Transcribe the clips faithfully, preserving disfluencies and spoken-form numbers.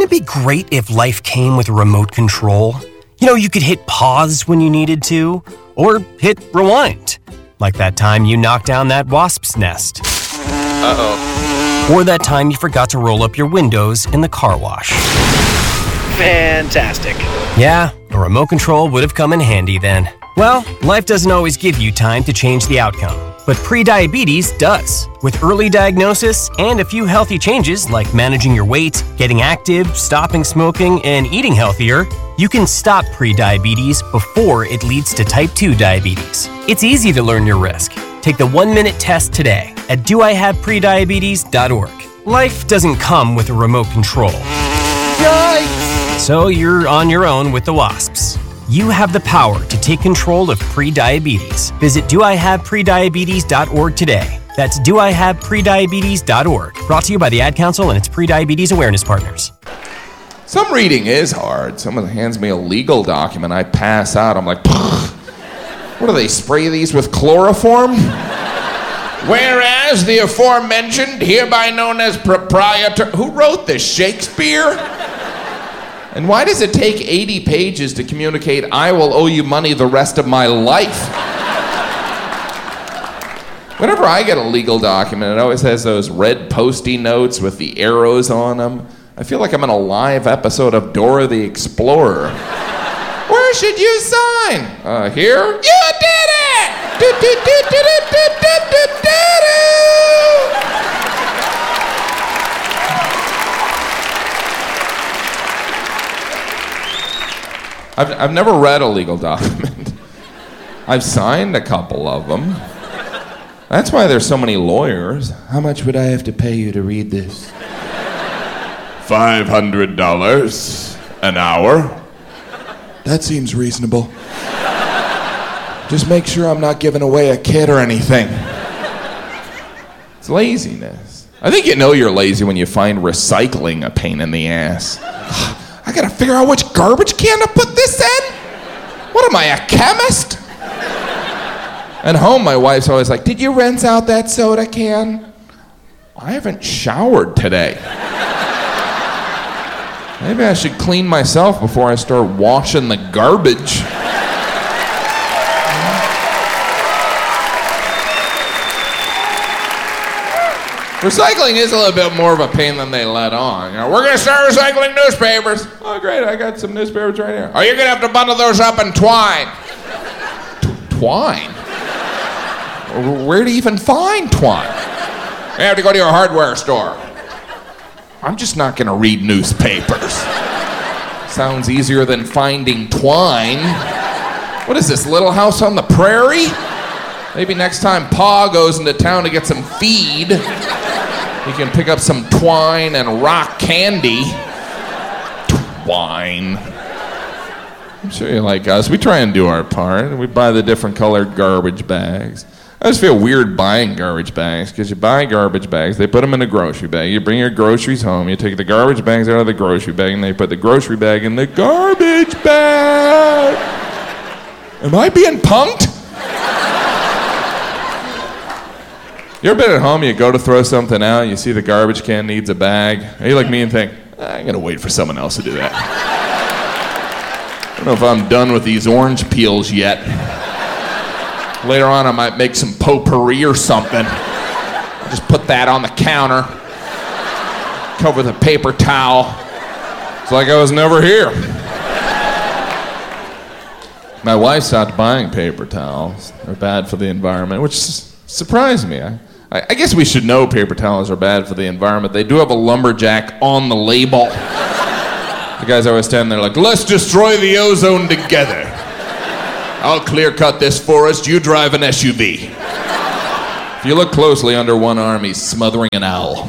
Wouldn't it be great if life came with a remote control? You know, you could hit pause when you needed to, or hit rewind. Like that time you knocked down that wasp's nest. Uh-oh. Or that time you forgot to roll up your windows in the car wash. Fantastic. Yeah, a remote control would have come in handy then. Well, life doesn't always give you time to change the outcome, but prediabetes does. With early diagnosis and a few healthy changes like managing your weight, getting active, stopping smoking, and eating healthier, you can stop prediabetes before it leads to type two diabetes. It's easy to learn your risk. Take the one-minute test today at do I have prediabetes dot org. Life doesn't come with a remote control. Yikes! So you're on your own with the wasps. You have the power to take control of prediabetes. Visit do I have prediabetes dot org today. That's do I have prediabetes dot org. Brought to you by the Ad Council and its Prediabetes Awareness Partners. Some reading is hard. Someone hands me a legal document, I pass out. I'm like, what do they spray these with chloroform? Whereas the aforementioned, hereby known as proprietor... Who wrote this, Shakespeare? And why does it take eighty pages to communicate, I will owe you money the rest of my life? Whenever I get a legal document, it always has those red Post-it notes with the arrows on them. I feel like I'm in a live episode of Dora the Explorer. Where should you sign? Uh, here? You did it! Do, do, do, do, do, do, do, do, do. I've, I've never read a legal document. I've signed a couple of them. That's why there's so many lawyers. How much would I have to pay you to read this? Five hundred dollars an hour. That seems reasonable. Just make sure I'm not giving away a kid or anything. It's laziness. I think you know you're lazy when you find recycling a pain in the ass. I gotta figure out which garbage can to put this in? What am I, a chemist? At home, my wife's always like, did you rinse out that soda can? I haven't showered today. Maybe I should clean myself before I start washing the garbage. Recycling is a little bit more of a pain than they let on. You know, we're going to start recycling newspapers. Oh, great, I got some newspapers right here. Oh, you're going to have to bundle those up in twine. T- twine? Where do you even find twine? You have to go to your hardware store. I'm just not going to read newspapers. Sounds easier than finding twine. What is this, Little House on the Prairie? Maybe next time Pa goes into town to get some feed, he can pick up some twine and rock candy. Twine. I'm sure you're like us. We try and do our part. We buy the different colored garbage bags. I just feel weird buying garbage bags, because you buy garbage bags, they put them in a grocery bag, you bring your groceries home, you take the garbage bags out of the grocery bag, and they put the grocery bag in the garbage bag. Am I being punked? You ever been at home, you go to throw something out, you see the garbage can needs a bag, are you like me and think, I'm gonna wait for someone else to do that. I don't know if I'm done with these orange peels yet. Later on, I might make some potpourri or something. I'll just put that on the counter, cover the paper towel. It's like I was never here. My wife stopped buying paper towels. They're bad for the environment, which surprised me. I, I guess we should know paper towels are bad for the environment. They do have a lumberjack on the label. The guys always stand there like, let's destroy the ozone together. I'll clear cut this forest, you drive an S U V. If you look closely, under one arm, he's smothering an owl.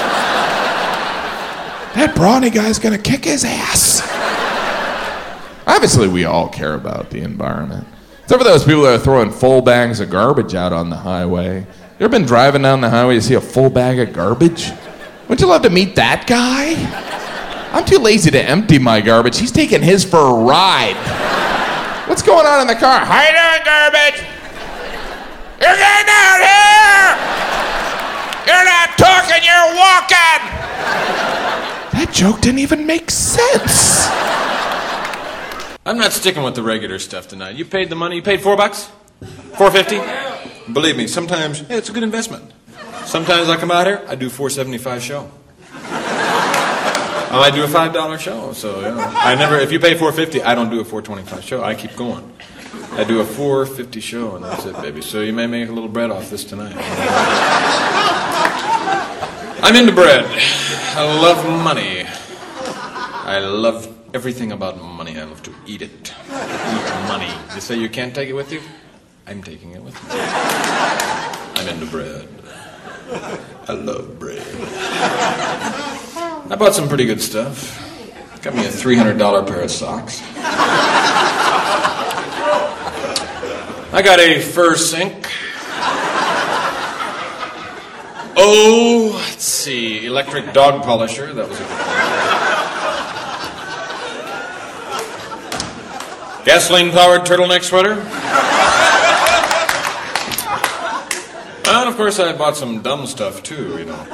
That brawny guy's gonna kick his ass. Obviously, we all care about the environment. Except for those people that are throwing full bags of garbage out on the highway. You ever been driving down the highway, you see a full bag of garbage? Wouldn't you love to meet that guy? I'm too lazy to empty my garbage. He's taking his for a ride. What's going on in the car? How you doing, garbage? You're getting out here! You're not talking, you're walking! That joke didn't even make sense. I'm not sticking with the regular stuff tonight. You paid the money. You paid four bucks? Four fifty? Believe me, sometimes, yeah, it's a good investment. Sometimes I come out here, I do four seventy-five show. I might do a five dollar show, so, you know. I never, if you pay four fifty, I don't do a four twenty-five show. I keep going. I do a four fifty show, and that's it, baby. So you may make a little bread off this tonight. I'm into bread. I love money. I love everything about money. I love to eat it. Eat money. You say you can't take it with you? I'm taking it with me. I'm into bread. I love bread. I bought some pretty good stuff. Got me a three hundred dollar pair of socks. I got a fur sink. Oh, let's see, electric dog polisher. That was a good one. Gasoline-powered turtleneck sweater. And, of course, I bought some dumb stuff, too, you know.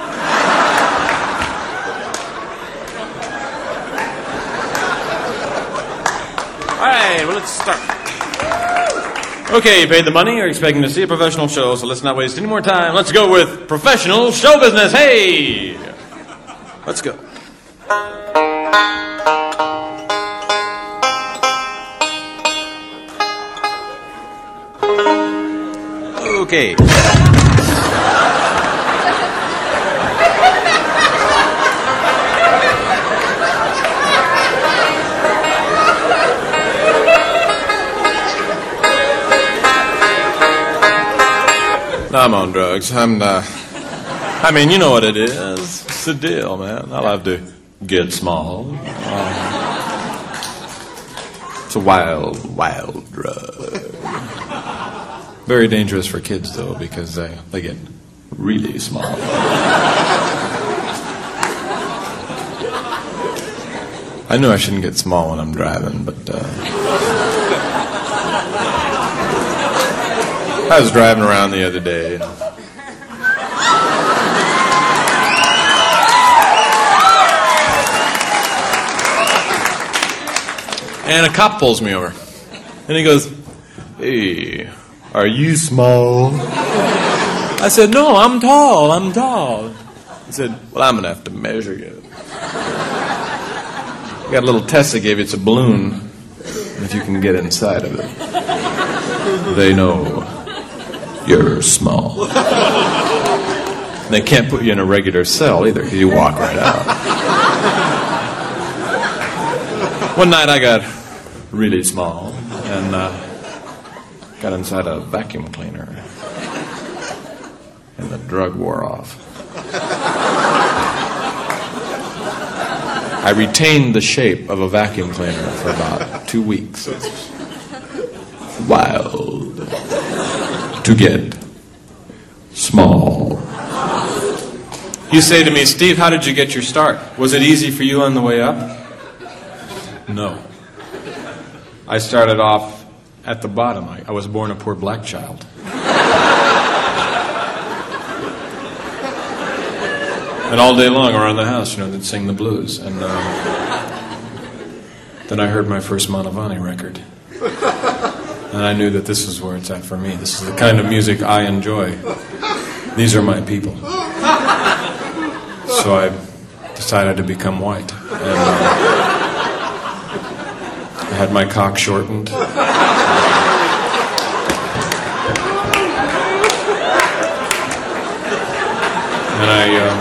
All right, well, let's start. Okay, you paid the money. You're expecting to see a professional show, so let's not waste any more time. Let's go with professional show business. Hey! Let's go. Okay. I'm on drugs. I'm, uh, I mean, you know what it is. It's the deal, man. I'll have to get small. Um, it's a wild, wild drug. Very dangerous for kids, though, because they, they get really small. I knew I shouldn't get small when I'm driving, but, uh... I was driving around the other day. And a cop pulls me over. And he goes, "Hey, are you small?" I said, "No, I'm tall, I'm tall." He said, "Well, I'm going to have to measure you. You got a little test they gave you. It's a balloon. If you can get inside of it, they know you're small." They can't put you in a regular cell either, because you walk right out. One night I got really small and uh, got inside a vacuum cleaner, and the drug wore off. I retained the shape of a vacuum cleaner for about two weeks. It's wild to get small. You say to me, "Steve, how did you get your start? Was it easy for you on the way up?" No. I started off at the bottom. I, I was born a poor black child. And all day long around the house, you know, they'd sing the blues. And uh, then I heard my first Mantovani record. And I knew that this is where it's at for me. This is the kind of music I enjoy. These are my people. So I decided to become white. And uh, I had my cock shortened. And I, um,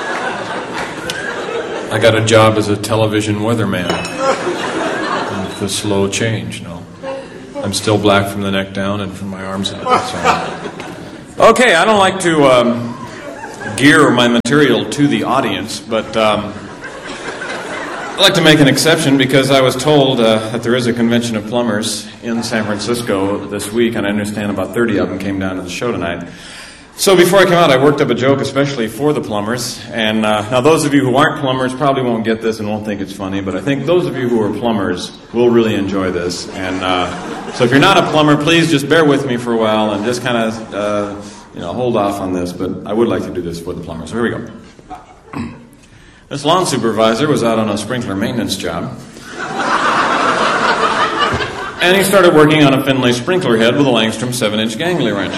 I got a job as a television weatherman. And it's a slow change, you know. I'm still black from the neck down and from my arms up. So. Okay, I don't like to um, gear my material to the audience, but um, I'd like to make an exception because I was told uh, that there is a convention of plumbers in San Francisco this week, and I understand about thirty of them came down to the show tonight. So before I came out, I worked up a joke especially for the plumbers. And uh, now those of you who aren't plumbers probably won't get this and won't think it's funny, but I think those of you who are plumbers will really enjoy this. And uh, so if you're not a plumber, please just bear with me for a while and just kind of, uh, you know, hold off on this. But I would like to do this for the plumbers. So here we go. This lawn supervisor was out on a sprinkler maintenance job. And he started working on a Finlay sprinkler head with a Langstrom seven-inch gangly wrench.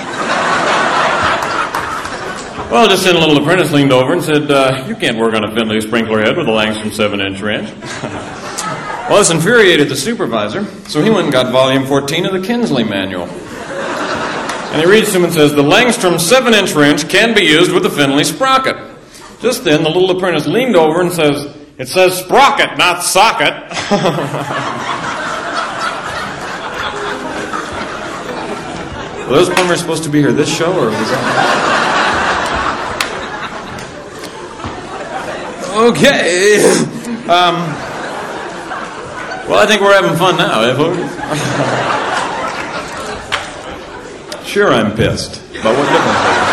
Well, just then a little apprentice leaned over and said, uh, you can't work on a Finlay sprinkler head with a Langstrom seven-inch wrench. Well, this infuriated the supervisor, so he went and got volume fourteen of the Kinsley manual. And he reads to him and says, the Langstrom seven-inch wrench can be used with the Finlay sprocket. Just then, the little apprentice leaned over and says, it says sprocket, not socket. Well, those plumbers supposed to be here this show, or was that... Okay. Um, well, I think we're having fun now, eh, folks? Sure, I'm pissed. But what difference does it make?